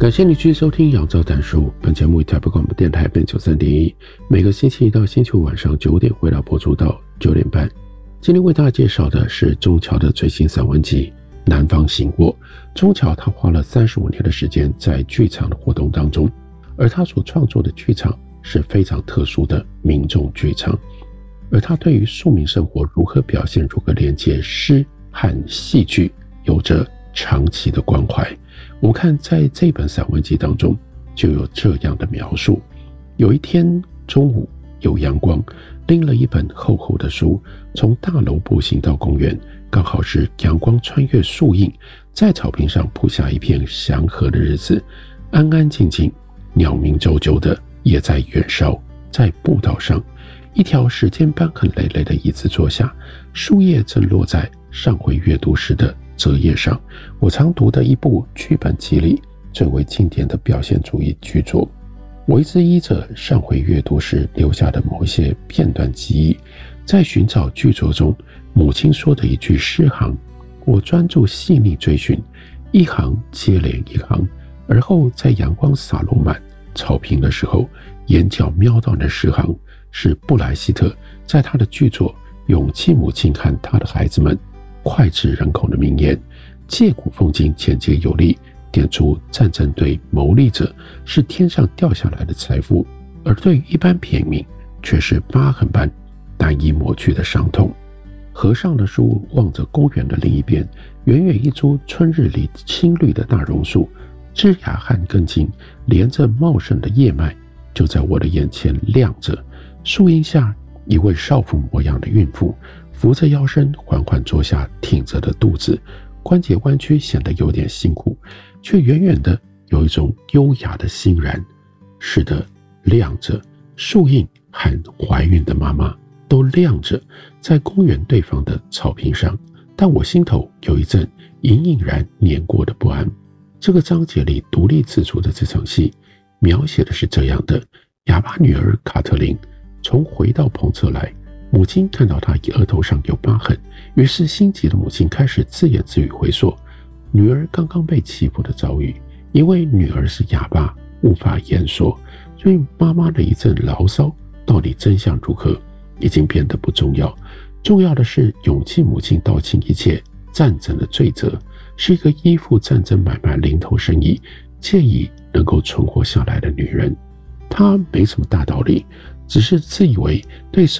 感谢你继续收听杨照谈书，本节目以台北广播电台 FM93.1，每个星期一到星期五晚上9点回到播出到9点半。今天为大家介绍的是钟桥的最新散文集《南方醒过》。钟桥他花了35年的时间在剧场的活动当中，而他所创作的剧场是非常特殊的民众剧场，而他对于庶民生活如何表现、如何连接诗和戏剧有着长期的关怀。我们看在这本散文集当中就有这样的描述：有一天中午有阳光，拎了一本厚厚的书，从大楼步行到公园，刚好是阳光穿越树荫，在草坪上铺下一片祥和的日子，安安静静，鸟鸣啾啾的也在远烧。在步道上，一条时间斑痕累累的椅子坐下，树叶正落在上回阅读时的折页上。我常读的一部剧本集里最为经典的表现主义剧作，我一直依着上回阅读时留下的某一些片段记忆，在寻找剧作中母亲说的一句诗行，我专注细腻追寻，一行接连一行，而后在阳光洒落满草坪的时候，眼角瞄到那诗行是布莱希特在他的剧作《勇气母亲和他的孩子们》脍炙人口的名言，借古讽今，简洁有力，点出战争对谋利者是天上掉下来的财富，而对于一般平民却是疤痕般难以抹去的伤痛。合上的书，望着公园的另一边，远远一株春日里青绿的大榕树，枝芽和根茎连着茂盛的叶脉，就在我的眼前亮着。树荫下，一位少妇模样的孕妇扶着腰身，缓缓坐下，挺着的肚子，关节弯曲，显得有点辛苦，却远远的有一种优雅的欣然。是的，亮着。树荫和怀孕的妈妈都亮着，在公园对方的草坪上，但我心头有一阵隐隐然碾过的不安。这个章节里独立自主的这场戏，描写的是这样的：哑巴女儿卡特琳从回到棚侧来，母亲看到她额头上有疤痕，于是心急的母亲开始自言自语回溯女儿刚刚被欺负的遭遇。因为女儿是哑巴，无法言说，所以妈妈的一阵牢骚到底真相如何已经变得不重要，重要的是勇气母亲道清一切战争的罪责，是一个依附战争买卖零头生意，借以能够存活下来的女人。她没什么大道理，只是自以为对